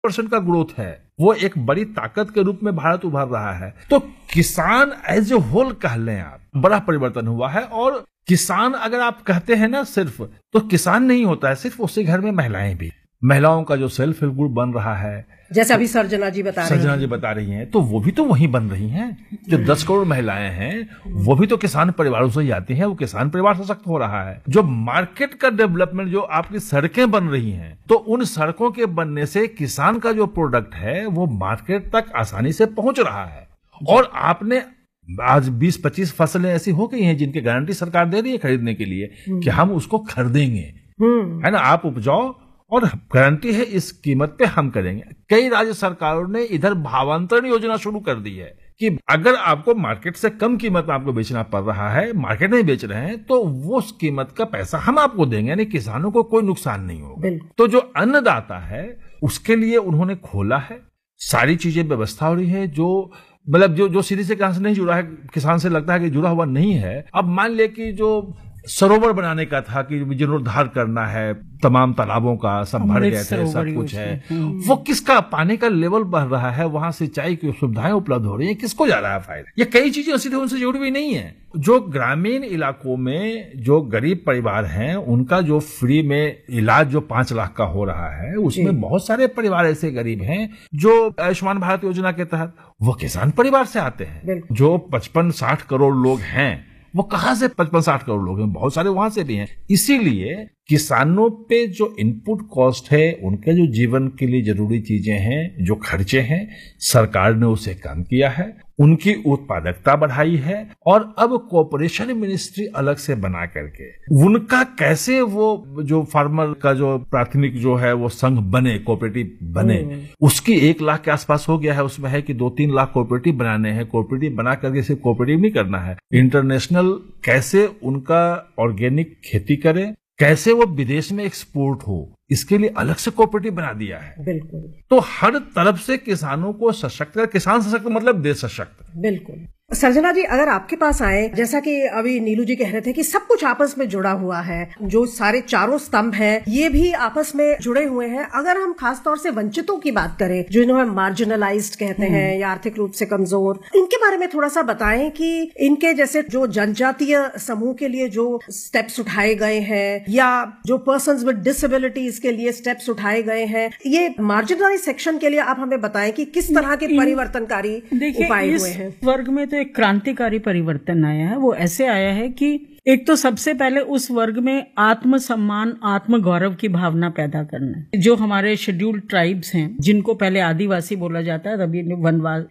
50% का ग्रोथ है, वो एक बड़ी ताकत के रूप में भारत उभर रहा है। तो किसान एज ए होल कह लें आप, बड़ा परिवर्तन हुआ है। और किसान अगर आप कहते हैं ना सिर्फ, तो किसान नहीं होता है सिर्फ, उसके घर में महिलाएं भी, महिलाओं का जो सेल्फ हेल्प ग्रुप बन रहा है, जैसे अभी सर्जना जी बता रही हैं, तो वो भी तो वहीं बन रही हैं। जो 10 करोड़ महिलाएं हैं वो भी तो किसान परिवारों से ही आती हैं, वो किसान परिवार सशक्त हो रहा है। जो मार्केट का डेवलपमेंट, जो आपकी सड़कें बन रही हैं, तो उन सड़कों के बनने से किसान का जो प्रोडक्ट है वो मार्केट तक आसानी से पहुंच रहा है। और आपने आज 20-25 फसलें ऐसी हो गई हैं जिनकी गारंटी सरकार दे रही है खरीदने के लिए कि हम उसको खरीदेंगे, है ना, आप उपजाओ और गारंटी है इस कीमत पे हम करेंगे। कई राज्य सरकारों ने इधर भावांतरण योजना शुरू कर दी है कि अगर आपको मार्केट से कम कीमत में आपको बेचना पड़ रहा है, मार्केट में बेच रहे हैं, तो वो उस कीमत का पैसा हम आपको देंगे, यानी किसानों को कोई नुकसान नहीं होगा। तो जो अन्नदाता है उसके लिए उन्होंने खोला है, सारी चीजें व्यवस्था हो रही है। जो मतलब जो सीधे से किसान से नहीं जुड़ा है, किसान से लगता है कि जुड़ा हुआ नहीं है। अब मान ले कि जो सरोवर बनाने का था कि जीर्णोद्धार करना है, तमाम तालाबों का, सब भर गए थे, सब कुछ है, वो किसका, पानी का लेवल बढ़ रहा है, वहां सिंचाई की सुविधाएं उपलब्ध हो रही है, किसको जा रहा है फायदा? ये कई चीजें सीधे उनसे जुड़ी हुई नहीं है। जो ग्रामीण इलाकों में जो गरीब परिवार हैं उनका जो फ्री में इलाज जो 5 लाख का हो रहा है, उसमें बहुत सारे परिवार ऐसे गरीब हैं जो आयुष्मान भारत योजना के तहत वो किसान परिवार से आते हैं। जो 55-60 करोड़ लोग हैं, वो कहां से 55-60 करोड़ लोग हैं? बहुत सारे वहां से भी हैं। इसीलिए किसानों पे जो इनपुट कॉस्ट है, उनके जो जीवन के लिए जरूरी चीजें हैं, जो खर्चे हैं, सरकार ने उसे कम किया है, उनकी उत्पादकता बढ़ाई है। और अब कोऑपरेशन मिनिस्ट्री अलग से बना करके उनका कैसे वो जो फार्मर का जो प्राथमिक जो है वो संघ बने, कोऑपरेटिव बने, उसकी 1 लाख के आसपास हो गया है। उसमें है कि 2-3 लाख कोऑपरेटिव बनाने हैं। कोऑपरेटिव बना करके सिर्फ कोऑपरेटिव नहीं करना है, इंटरनेशनल कैसे उनका ऑर्गेनिक खेती करे, कैसे वो विदेश में एक्सपोर्ट हो, इसके लिए अलग से कोऑपरेटिव बना दिया है। बिल्कुल। तो हर तरफ से किसानों को सशक्त, किसान सशक्त मतलब देश सशक्त। बिल्कुल। सर्जना जी, अगर आपके पास आए, जैसा कि अभी नीलू जी कह रहे थे कि सब कुछ आपस में जुड़ा हुआ है, जो सारे चारों स्तंभ हैं ये भी आपस में जुड़े हुए हैं। अगर हम खास तौर से वंचितों की बात करें, जो इन्हें मार्जिनलाइज्ड कहते हैं या आर्थिक रूप से कमजोर, इनके बारे में थोड़ा सा बताएं कि इनके जैसे जो जनजातीय समूह के लिए जो स्टेप्स उठाए गए हैं या जो पर्सन्स विद डिसेबिलिटीज के लिए स्टेप्स उठाए गए हैं, ये मार्जिनलाइज्ड सेक्शन के लिए आप हमें बताएं कि किस तरह के परिवर्तनकारी उपाय हुए हैं। वर्ग में तो एक क्रांतिकारी परिवर्तन आया है। वो ऐसे आया है कि एक तो सबसे पहले उस वर्ग में आत्म सम्मान, आत्म गौरव की भावना पैदा करना है। जो हमारे शेड्यूल्ड ट्राइब्स हैं, जिनको पहले आदिवासी बोला जाता है, अभी वनवास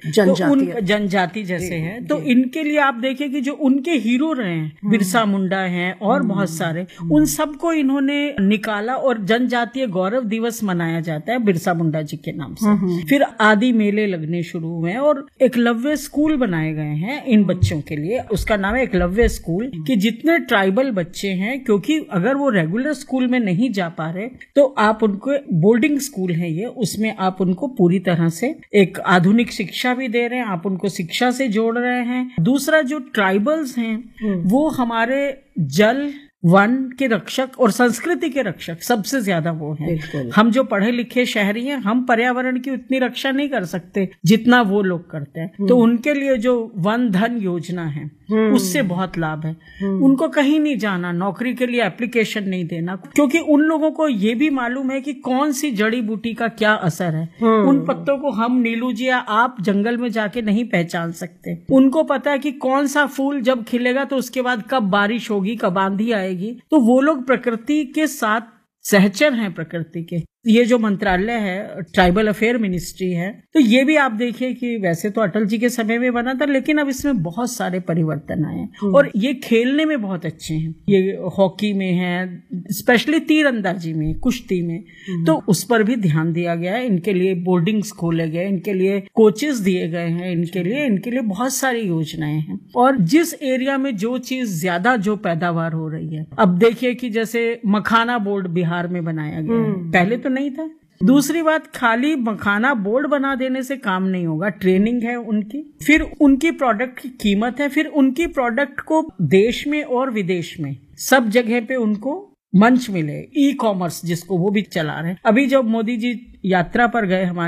जनजाति जैसे हैं, तो इनके लिए आप देखिए कि जो उनके हीरो रहे हैं, बिरसा मुंडा हैं और बहुत सारे, उन सबको इन्होंने निकाला और जनजातीय गौरव दिवस मनाया जाता है बिरसा मुंडा जी के नाम से। फिर आदि मेले लगने शुरू हुए और एकलव्य स्कूल बनाए गए हैं इन बच्चों के लिए। उसका नाम है एकलव्य स्कूल, कि जितने ट्राइबल बच्चे हैं, क्योंकि अगर वो रेगुलर स्कूल में नहीं जा पा रहे तो आप उनको, बोर्डिंग स्कूल है ये, उसमें आप उनको पूरी तरह से एक आधुनिक शिक्षा भी दे रहे हैं, आप उनको शिक्षा से जोड़ रहे हैं। दूसरा, जो ट्राइबल्स हैं वो हमारे जल, वन के रक्षक और संस्कृति के रक्षक सबसे ज्यादा वो हैं। हम जो पढ़े लिखे शहरी हैं, हम पर्यावरण की उतनी रक्षा नहीं कर सकते जितना वो लोग करते हैं। तो उनके लिए जो वन धन योजना है उससे बहुत लाभ है। उनको कहीं नहीं जाना, नौकरी के लिए एप्लीकेशन नहीं देना, क्योंकि उन लोगों को ये भी मालूम है कि कौन सी जड़ी बूटी का क्या असर है। उन पत्तों को हम, नीलू जी या आप, जंगल में जाके नहीं पहचान सकते। उनको पता है कि कौन सा फूल जब खिलेगा तो उसके बाद कब बारिश होगी, कब आंधी आएगी। तो वो लोग प्रकृति के साथ सहचर हैं, प्रकृति के। ये जो मंत्रालय है, ट्राइबल अफेयर मिनिस्ट्री है, तो ये भी आप देखिए कि वैसे तो अटल जी के समय में बना था, लेकिन अब इसमें बहुत सारे परिवर्तन आए हैं। और ये खेलने में बहुत अच्छे हैं। ये हॉकी में है, स्पेशली तीरंदाजी में, कुश्ती में, तो उस पर भी ध्यान दिया गया है। इनके लिए बोर्डिंग्स खोले गए, इनके लिए कोचेस दिए गए हैं, इनके लिए बहुत सारी योजनाएं हैं। और जिस एरिया में जो चीज ज्यादा जो पैदावार हो रही है, अब देखिए कि जैसे मखाना बोर्ड बिहार में बनाया गया है, पहले तो नहीं था। दूसरी बात, खाली मखाना बोर्ड बना देने से काम नहीं होगा, ट्रेनिंग है उनकी, फिर उनकी प्रोडक्ट की कीमत है, फिर उनकी प्रोडक्ट को देश में और विदेश में सब जगह पे उनको मंच मिले, ई कॉमर्स जिसको वो भी चला रहे हैं। अभी जब मोदी जी यात्रा पर गए हमारे